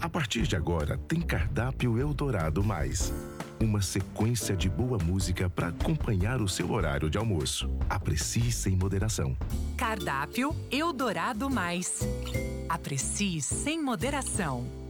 A partir de agora, tem Cardápio Eldorado Mais. Uma sequência de boa música para acompanhar o seu horário de almoço. Aprecie sem moderação. Cardápio Eldorado Mais. Aprecie sem moderação.